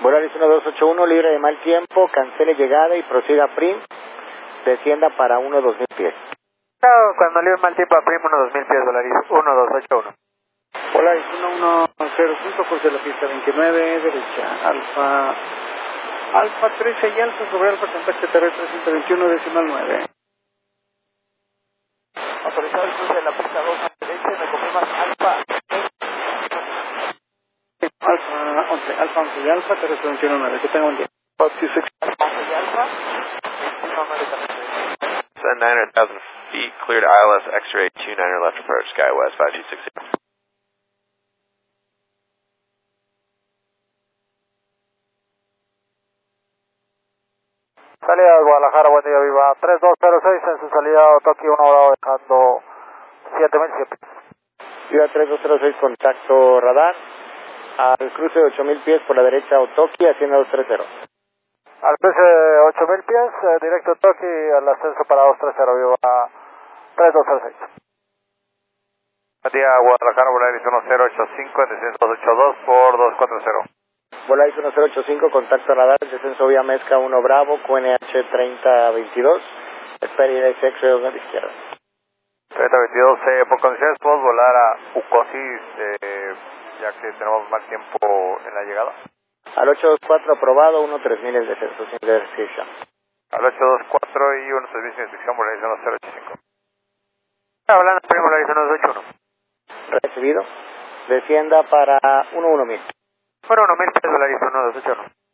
Volaris 1281, libre de mal tiempo, cancele llegada y prosiga PRIM, descienda para 1-2000 pies. Cuando libre mal tiempo a PRIM 1-2000 pies, Volaris 1281. Volaris 1105, curso de la pista 29, derecha, Alfa 13 y Alfa sobre Alfa, contacto terrestre 121,9. Autorizado el cruce de la pista 2 a derecha y me confirmas Alfa 11 y Alfa, terrestre 21,9, que tenga un día. Alfa 11 y Alfa, 21,9 también. 900,000 feet, cleared ILS X-ray 29er left approach, SkyWest 5260. Salida de Guadalajara, buen día, viva 3206 en su salida a Otoki, 1 hora dejando 7000 pies. Viva 3206, contacto radar, al cruce de 8000 pies por la derecha Otoki, hacienda 230. Al cruce de 8000 pies, directo Otoki, al ascenso para 230, viva 3206. Buen día, Guadalajara, Volaris 1085 en descenso 282 por 240. Volaris 1085, contacto radar, descenso vía Mezca 1 Bravo, QNH 3022, espera y sexo de izquierda. 3022, por condiciones podemos volar a Ucosis, ya que tenemos más tiempo en la llegada. Al 824 aprobado, 1-3000 el descenso sin descripción. Al 824 y un servicio de inspección, Volaris 1085. Hablando de Volaris 1281. Recibido, descienda para 1-1000. Bueno, 1000 pies, Volaris 1281.